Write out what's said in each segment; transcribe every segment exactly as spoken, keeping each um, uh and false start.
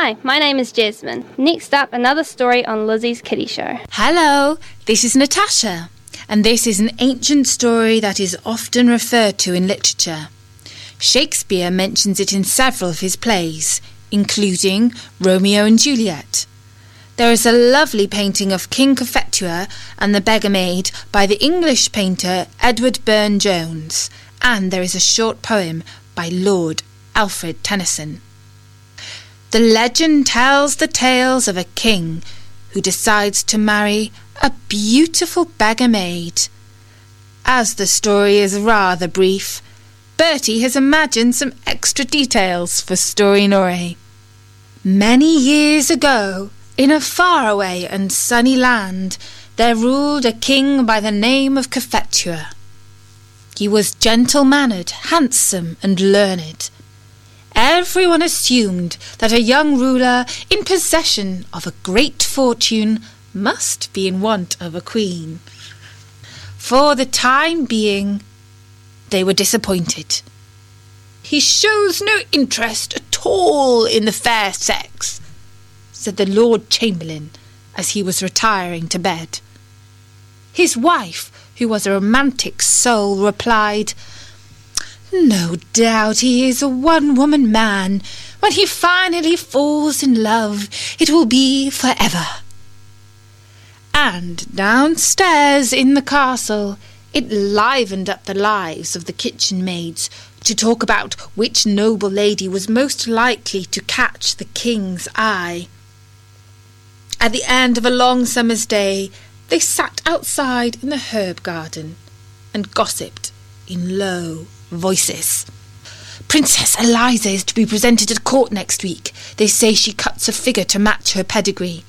Hi, my name is Jasmine. Next up, another story on Lizzie's Kiddie Show. Hello, this is Natasha, and this is an ancient story that is often referred to in literature. Shakespeare mentions it in several of his plays, including Romeo and Juliet. There is a lovely painting of King Cophetua and the Beggar Maid by the English painter Edward Burne-Jones, and there is a short poem by Lord Alfred Tennyson. The legend tells the tales of a king who decides to marry a beautiful beggar maid. As the story is rather brief, Bertie has imagined some extra details for Storynory. Many years ago, in a faraway and sunny land, there ruled a king by the name of Cophetua. He was gentle-mannered, handsome and learned. Everyone assumed that a young ruler in possession of a great fortune must be in want of a queen. For the time being, they were disappointed. "He shows no interest at all in the fair sex," said the Lord Chamberlain as he was retiring to bed. His wife, who was a romantic soul, replied, "No doubt he is a one-woman man. When he finally falls in love, it will be forever." And downstairs in the castle, it livened up the lives of the kitchen maids to talk about which noble lady was most likely to catch the king's eye. At the end of a long summer's day, they sat outside in the herb garden and gossiped in low voices. "Princess Eliza is to be presented at court next week. They say she cuts a figure to match her pedigree."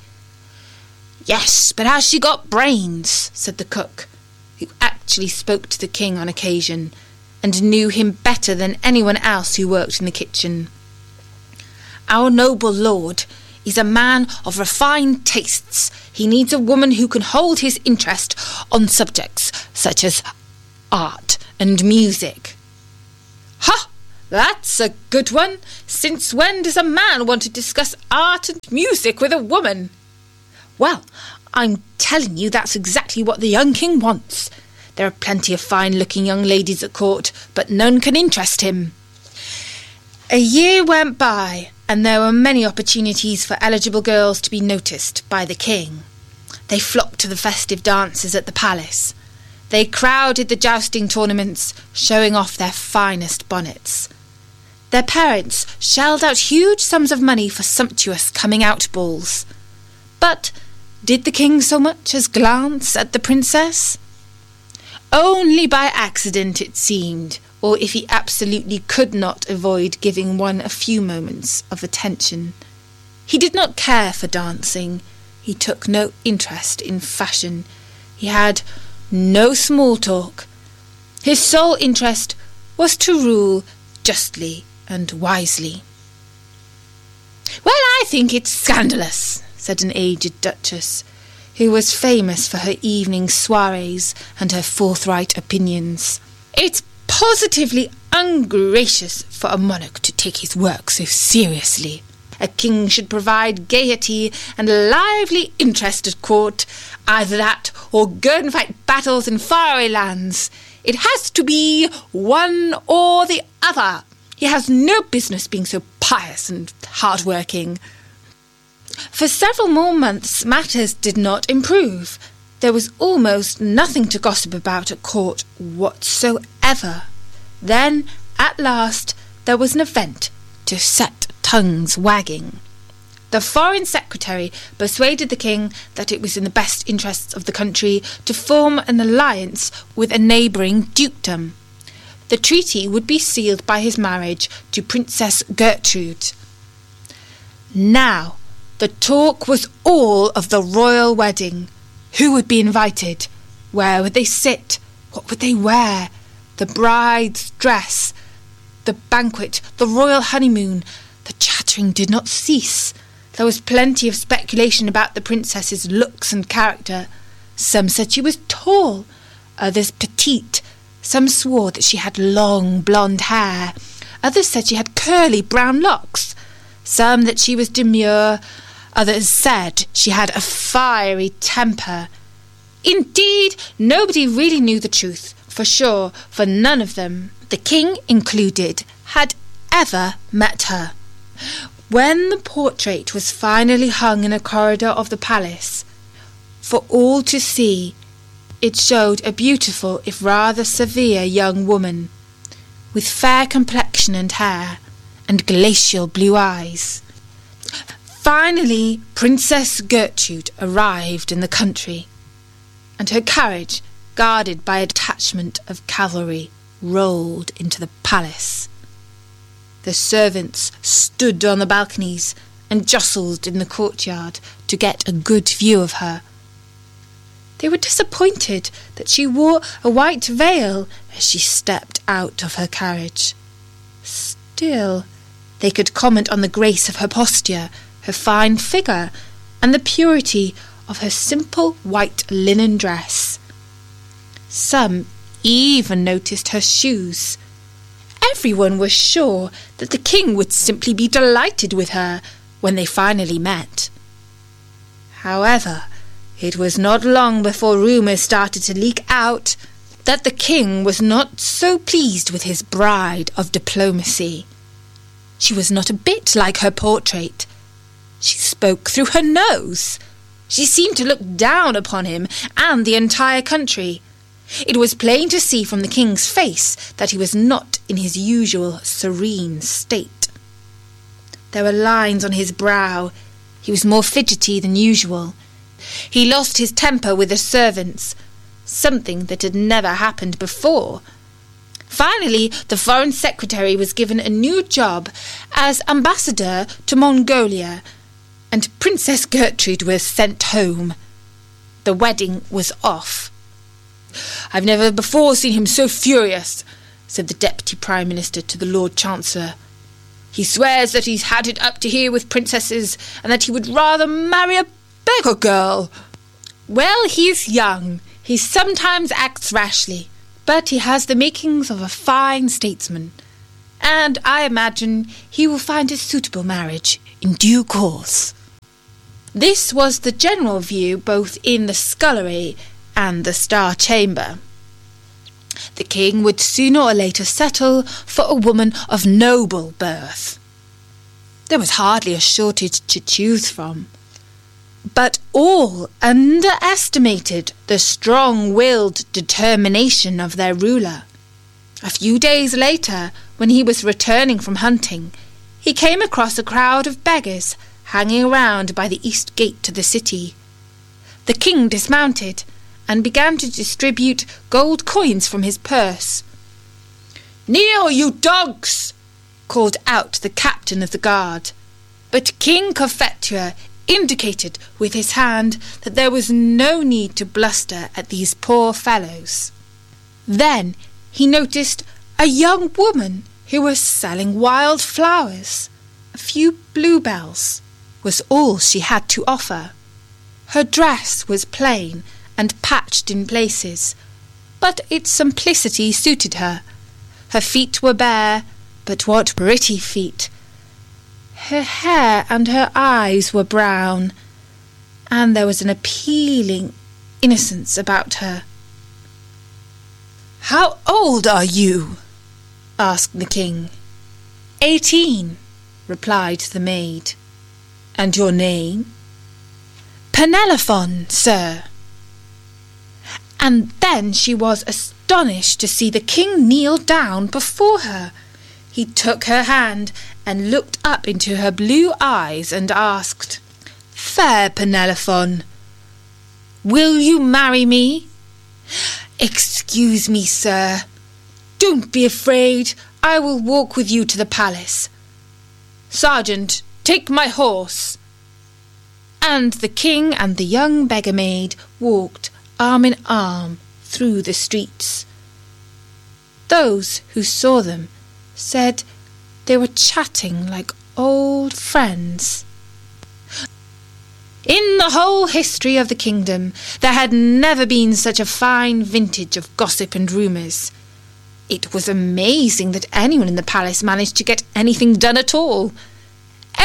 "Yes, but has she got brains?" said the cook, who actually spoke to the king on occasion and knew him better than anyone else who worked in the kitchen. "Our noble lord is a man of refined tastes. He needs a woman who can hold his interest on subjects such as art and music." "Ha! That's a good one. Since when does a man want to discuss art and music with a woman?" "Well, I'm telling you that's exactly what the young king wants. There are plenty of fine-looking young ladies at court, but none can interest him." A year went by, and there were many opportunities for eligible girls to be noticed by the king. They flocked to the festive dances at the palace. They crowded the jousting tournaments, showing off their finest bonnets. Their parents shelled out huge sums of money for sumptuous coming-out balls. But did the king so much as glance at the princess? Only by accident, it seemed, or if he absolutely could not avoid giving one a few moments of attention. He did not care for dancing. He took no interest in fashion. He had no small talk. His sole interest was to rule justly and wisely. "Well, I think it's scandalous," said an aged duchess, who was famous for her evening soirees and her forthright opinions. "It's positively ungracious for a monarch to take his work so seriously. A king should provide gaiety and lively interest at court, either that or go and fight battles in faraway lands. It has to be one or the other. He has no business being so pious and hard-working." For several more months, matters did not improve. There was almost nothing to gossip about at court whatsoever. Then, at last, there was an event to set tongues wagging. The Foreign Secretary persuaded the king that it was in the best interests of the country to form an alliance with a neighbouring dukedom. The treaty would be sealed by his marriage to Princess Gertrude. Now, the talk was all of the royal wedding. Who would be invited? Where would they sit? What would they wear? The bride's dress, the banquet, the royal honeymoon. The chattering did not cease. There was plenty of speculation about the princess's looks and character. Some said she was tall, others petite. Some swore that she had long blonde hair. Others said she had curly brown locks. Some that she was demure, others said she had a fiery temper. Indeed, nobody really knew the truth, for sure, for none of them, the king included, had ever met her. When the portrait was finally hung in a corridor of the palace, for all to see, it showed a beautiful, if rather severe, young woman, with fair complexion and hair, and glacial blue eyes. Finally, Princess Gertrude arrived in the country, and her carriage, guarded by a detachment of cavalry, rolled into the palace. The servants stood on the balconies and jostled in the courtyard to get a good view of her. They were disappointed that she wore a white veil as she stepped out of her carriage. Still, they could comment on the grace of her posture, her fine figure, and the purity of her simple white linen dress. Some even noticed her shoes. Everyone was sure that the king would simply be delighted with her when they finally met. However, it was not long before rumours started to leak out that the king was not so pleased with his bride of diplomacy. She was not a bit like her portrait. She spoke through her nose. She seemed to look down upon him and the entire country. It was plain to see from the king's face that he was not in his usual serene state. There were lines on his brow. He was more fidgety than usual. He lost his temper with the servants, something that had never happened before. Finally, the Foreign Secretary was given a new job as ambassador to Mongolia, and Princess Gertrude was sent home. The wedding was off. "I've never before seen him so furious," said the Deputy Prime Minister to the Lord Chancellor. "He swears that he's had it up to here with princesses, and that he would rather marry a beggar girl." "Well, he's young. He sometimes acts rashly, but he has the makings of a fine statesman, and I imagine he will find a suitable marriage in due course." This was the general view both in the scullery and the Star Chamber. The king would sooner or later settle for a woman of noble birth. There was hardly a shortage to choose from. But all underestimated the strong-willed determination of their ruler. A few days later, when he was returning from hunting, he came across a crowd of beggars hanging around by the east gate to the city. The king dismounted and began to distribute gold coins from his purse. "Kneel, you dogs!" called out the captain of the guard. But King Cophetua indicated with his hand that there was no need to bluster at these poor fellows. Then he noticed a young woman who was selling wild flowers. A few bluebells was all she had to offer. Her dress was plain and patched in places, but its simplicity suited her. Her feet were bare, but what pretty feet! Her hair and her eyes were brown, and there was an appealing innocence about her. "How old are you?" asked the king. "Eighteen," replied the maid. "And your name?" "Penelophon, sir." And then she was astonished to see the king kneel down before her. He took her hand and looked up into her blue eyes and asked, "Fair Penelophon, will you marry me?" "Excuse me, sir. Don't be afraid. I will walk with you to the palace." "Sergeant, take my horse." And the king and the young beggar maid walked arm in arm through the streets. Those who saw them said they were chatting like old friends. In the whole history of the kingdom, there had never been such a fine vintage of gossip and rumours. It was amazing that anyone in the palace managed to get anything done at all.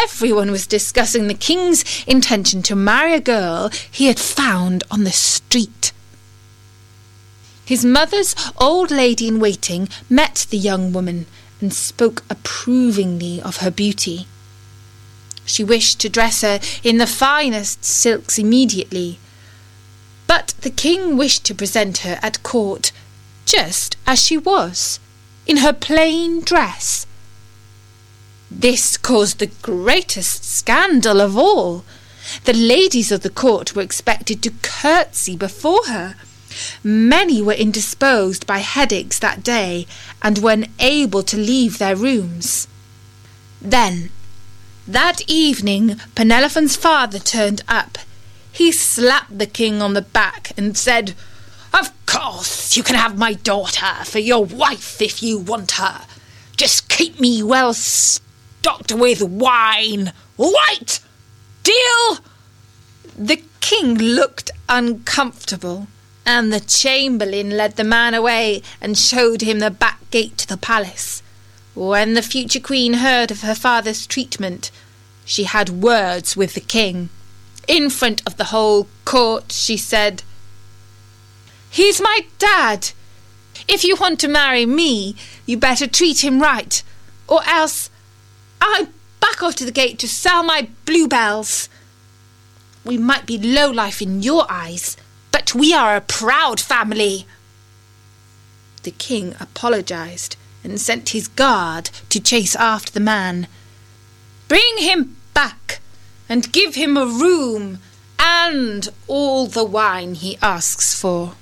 everyone was discussing the king's intention to marry a girl he had found on the street. His mother's old lady-in-waiting met the young woman and spoke approvingly of her beauty. She wished to dress her in the finest silks immediately, but the king wished to present her at court just as she was, in her plain dress. This caused the greatest scandal of all. The ladies of the court were expected to curtsy before her. Many were indisposed by headaches that day and were unable to leave their rooms. Then, that evening, Penelope's father turned up. He slapped the king on the back and said, "Of course you can have my daughter for your wife if you want her. Just keep me well stocked with wine. Right? Deal?" The king looked uncomfortable, and the chamberlain led the man away and showed him the back gate to the palace. When the future queen heard of her father's treatment, she had words with the king. In front of the whole court, she said, "He's my dad. If you want to marry me, you better treat him right, or else I'm back off to the gate to sell my bluebells. We might be low-life in your eyes, but we are a proud family." The king apologised and sent his guard to chase after the man. "Bring him back and give him a room and all the wine he asks for."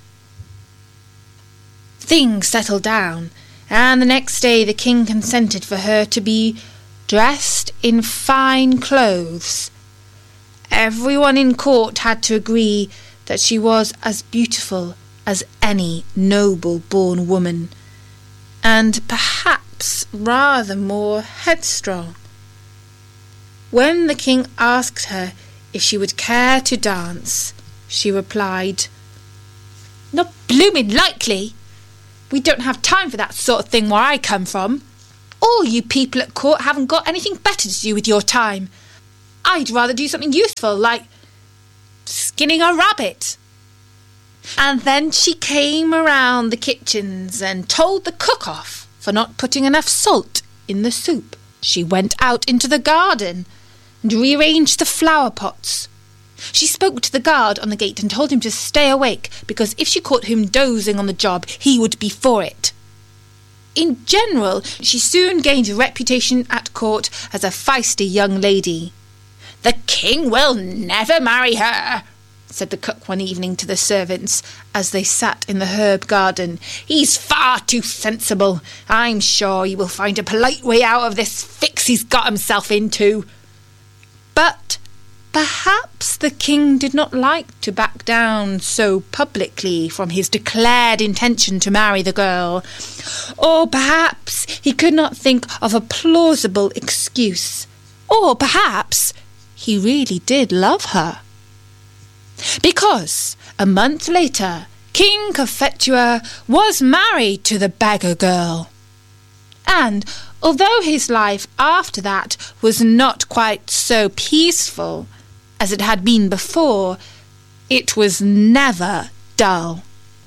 Things settled down, and the next day the king consented for her to be dressed in fine clothes. Everyone in court had to agree that she was as beautiful as any noble-born woman, and perhaps rather more headstrong. When the king asked her if she would care to dance, she replied, "Not bloomin' likely. We don't have time for that sort of thing where I come from. All you people at court haven't got anything better to do with your time. I'd rather do something useful, like skinning a rabbit." And then she came around the kitchens and told the cook off for not putting enough salt in the soup. She went out into the garden and rearranged the flower pots. She spoke to the guard on the gate and told him to stay awake, because if she caught him dozing on the job, he would be for it. In general, she soon gained a reputation at court as a feisty young lady. "The king will never marry her," said the cook one evening to the servants as they sat in the herb garden. "He's far too sensible. I'm sure he will find a polite way out of this fix he's got himself into." But perhaps the king did not like to back down so publicly from his declared intention to marry the girl, or perhaps he could not think of a plausible excuse, or perhaps he really did love her. Because a month later, King Cophetua was married to the beggar girl. And although his life after that was not quite so peaceful as it had been before, it was never dull.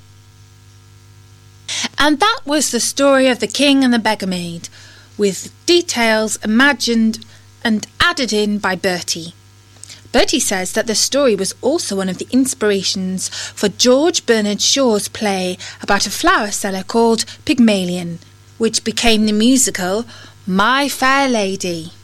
And that was the story of the king and the beggar maid, with details imagined and added in by Bertie. Bertie says that the story was also one of the inspirations for George Bernard Shaw's play about a flower seller called Pygmalion, which became the musical My Fair Lady.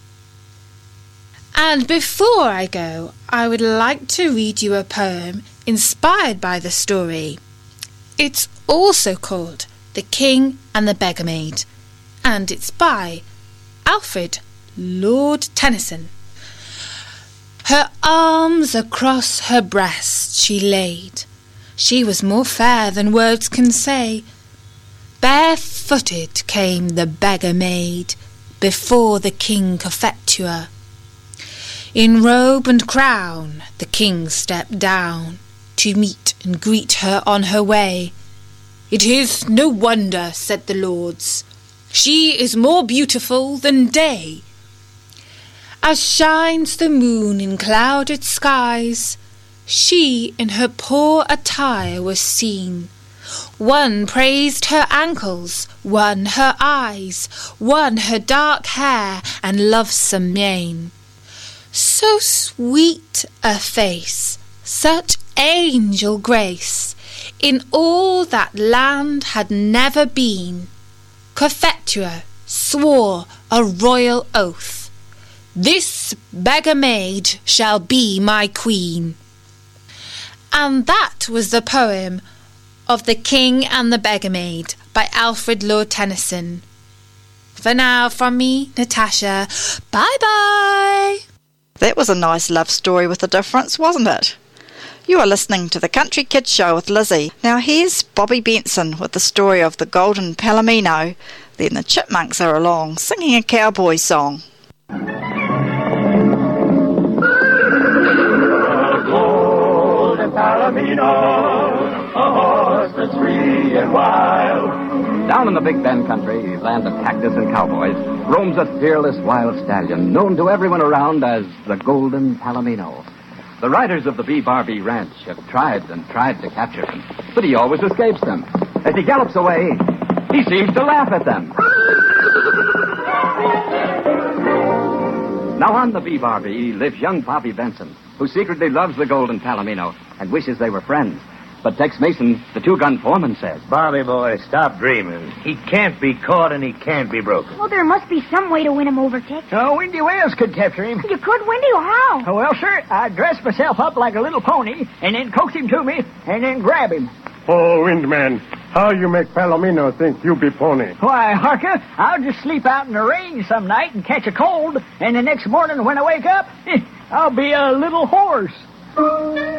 And before I go, I would like to read you a poem inspired by the story. It's also called The King and the Beggar Maid, and it's by Alfred Lord Tennyson. Her arms across her breast she laid. She was more fair than words can say. Barefooted came the beggar maid before the King Cophetua. In robe and crown the king stepped down to meet and greet her on her way. "It is no wonder," said the lords, "she is more beautiful than day." as shines the moon in clouded skies. She in her poor attire was seen. One praised her ankles, one her eyes, one her dark hair and lovesome mien. So sweet a face, such angel grace, in all that land had never been. Cophetua swore a royal oath, "This beggar maid shall be my queen." And that was the poem of The King and the Beggar Maid by Alfred Lord Tennyson. For now, from me, Natasha, bye-bye. That was a nice love story with a difference, wasn't it? You are listening to the Country Kids Show with Lizzie. Now here's Bobby Benson with the story of the Golden Palomino. Then the Chipmunks are along, singing a cowboy song. Palomino, a horse that's free and wild. Down in the Big Bend country, land of cactus and cowboys, roams a fearless wild stallion known to everyone around as the Golden Palomino. The riders of the B. Barbie Ranch have tried and tried to capture him, but he always escapes them. As he gallops away, he seems to laugh at them. Now on the B. Barbie lives young Bobby Benson, who secretly loves the Golden Palomino and wishes they were friends. But Tex Mason, the two-gun foreman, says, "Bobby boy, stop dreaming. He can't be caught and he can't be broken." Well, there must be some way to win him over, Tex. Oh, Windy Wales could capture him. You could, Wendy, or how? Oh, well, sir, I'd dress myself up like a little pony and then coax him to me and then grab him. Oh, Windman, how you make Palomino think you be pony? Why, Harka, I'll just sleep out in the rain some night and catch a cold, and the next morning when I wake up, I'll be a little horse.